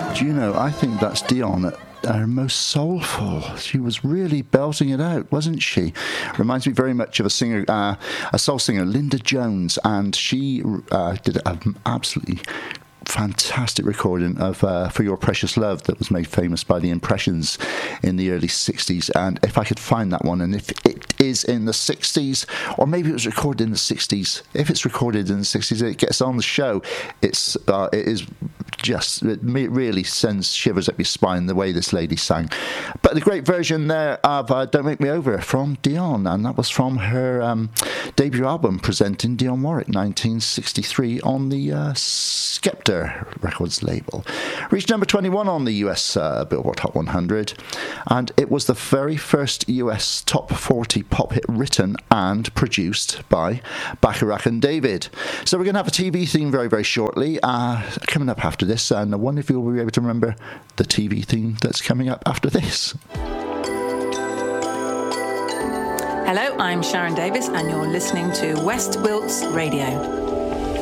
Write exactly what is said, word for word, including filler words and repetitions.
Do you know, I think that's Dion at her most soulful. She was really belting it out, wasn't she? Reminds me very much of a singer, uh, a soul singer, Linda Jones, and she uh, did an absolutely fantastic recording of uh, For Your Precious Love that was made famous by the Impressions in the early sixties. And if I could find that one, and if it is in the sixties, or maybe it was recorded in the sixties, if it's recorded in the sixties, it gets on the show. It's uh, it is just, it really sends shivers up your spine the way this lady sang. But the great version there of uh, Don't Make Me Over from Dion, and that was from her um, debut album presenting Dionne Warwick, nineteen sixty-three, on the uh, Skepta Records label. Reached number twenty-one on the U S uh, Billboard Hot one hundred, and it was the very first U S top forty pop hit written and produced by Bacharach and David. So we're going to have a T V theme very, very shortly uh, coming up after this, and I wonder if you'll be able to remember the T V theme that's coming up after this. Hello, I'm Sharon Davis, and you're listening to West Wilts Radio.